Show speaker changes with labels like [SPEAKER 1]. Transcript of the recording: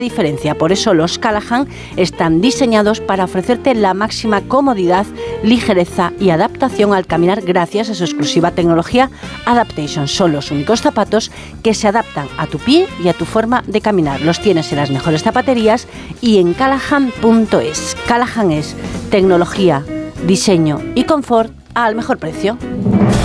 [SPEAKER 1] diferencia. Por eso los Callahan están diseñados para ofrecerte la máxima comodidad, ligereza y adaptación al caminar gracias a su exclusiva tecnología Adaptation. Son los únicos zapatos que se adaptan a tu pie y a tu forma de caminar. Los tienes en las mejores zapaterías y en Callahan.es. Callahan es tecnología, diseño y confort al mejor precio.